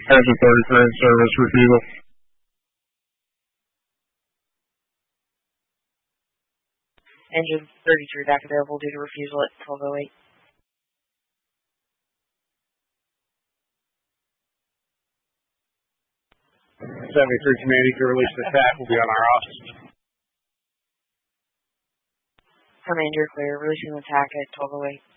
Engine 33 in service, refusal. Engine 33 back available due to refusal at 1208. 73 Command, you can release the attack. We'll be on our office. Command, you're clear. Releasing the attack at 1208.